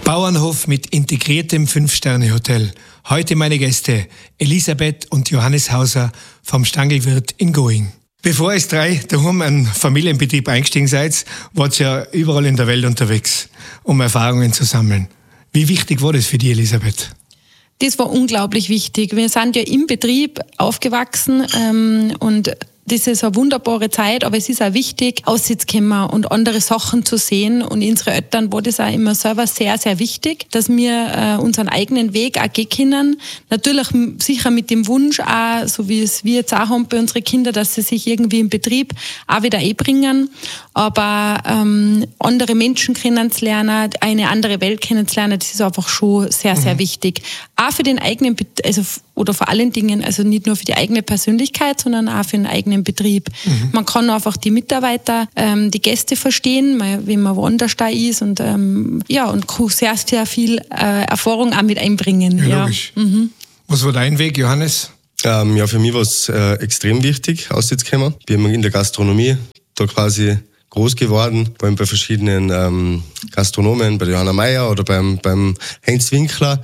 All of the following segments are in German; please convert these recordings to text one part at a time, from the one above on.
Bauernhof mit integriertem 5-Sterne-Hotel. Heute meine Gäste Elisabeth und Johannes Hauser vom Stangelwirt in Going. Bevor ihr drei daheim einen Familienbetrieb eingestiegen seid, wart ihr ja überall in der Welt unterwegs, um Erfahrungen zu sammeln. Wie wichtig war das für dich, Elisabeth? Das war unglaublich wichtig. Wir sind ja im Betrieb aufgewachsen und das ist eine wunderbare Zeit, aber es ist auch wichtig, auszukommen und andere Sachen zu sehen. Und unsere Eltern war das auch immer selber sehr, sehr wichtig, dass wir unseren eigenen Weg auch gehen können. Natürlich sicher mit dem Wunsch auch, so wie es wir jetzt auch haben bei unseren Kindern, dass sie sich irgendwie im Betrieb auch wieder einbringen. Aber andere Menschen kennenzulernen, eine andere Welt kennenzulernen, das ist einfach schon sehr, sehr wichtig. Auch für den eigenen, oder vor allen Dingen, also nicht nur für die eigene Persönlichkeit, sondern auch für den eigenen Betrieb. Man kann einfach die Mitarbeiter, die Gäste verstehen, wenn man woanders da ist und und kann sehr, sehr viel Erfahrung auch mit einbringen. Ja, logisch. Was war dein Weg, Johannes? Für mich war es extrem wichig, auszukommen. Ich bin in der Gastronomie da quasi groß geworden, vor allem bei verschiedenen Gastronomen, bei Johanna Meyer oder beim Heinz Winkler.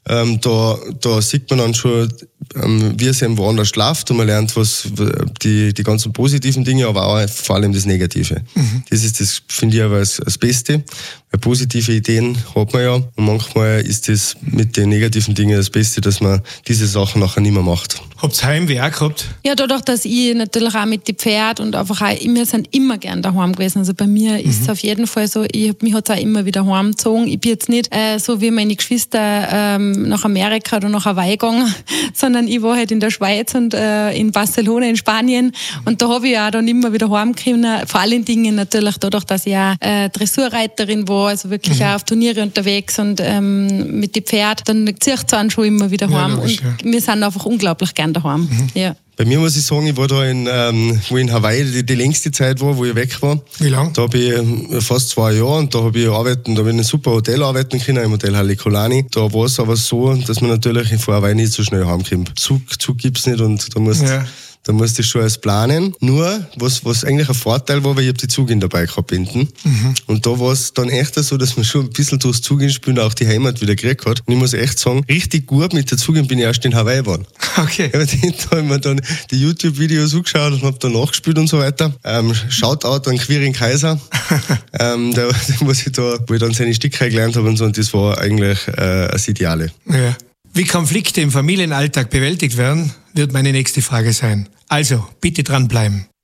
Da sieht man dann schon, wie es eben woanders schlaft und man lernt die ganzen positiven Dinge, aber auch vor allem das Negative. Das finde ich aber das Beste, weil positive Ideen hat man ja und manchmal ist das mit den negativen Dingen das Beste, dass man diese Sachen nachher nicht mehr macht. Habt ihr Heimweh auch gehabt? Ja, dadurch, dass ich natürlich auch mit den Pferden und einfach auch, wir sind immer gern daheim gewesen. Also bei mir ist es auf jeden Fall so, mich hat es auch immer wieder heimgezogen. Ich bin jetzt nicht so wie meine Geschwister nach Amerika oder nach Hawaii gegangen, sondern ich war halt in der Schweiz und in Barcelona in Spanien und da habe ich auch dann immer wieder heimgekommen. Vor allen Dingen natürlich dadurch, dass ich auch Dressurreiterin war, also wirklich auch auf Turniere unterwegs und mit den Pferden, dann zieht es einen schon immer wieder heim und wir sind einfach unglaublich gern daheim. Ja. Bei mir muss ich sagen, ich war da wo in Hawaii die längste Zeit war, wo ich weg war. Wie lange? Da habe ich fast 2 Jahre und da habe ich in einem super Hotel arbeiten können, im Hotel Halekulani. Da war es aber so, dass man natürlich vor Hawaii nicht so schnell heimkommt. Zug gibt's nicht und da musst du schon alles planen. Nur, was eigentlich ein Vorteil war, weil ich habe die Zugin dabei gehabt hinten. Und da war es dann echt so, dass man schon ein bisschen durchs Zuginspielen auch die Heimat wieder gekriegt hat. Und ich muss echt sagen, richtig gut mit der Zugin bin ich erst in Hawaii geworden. Okay. Da habe ich mir dann die YouTube-Videos angeschaut und habe dann nachgespielt und so weiter. Shoutout an Quirin Kaiser. Wo ich dann seine Stücke gelernt habe und so. Und das war eigentlich das Ideale. Ja. Wie Konflikte im Familienalltag bewältigt werden, wird meine nächste Frage sein. Also, bitte dranbleiben.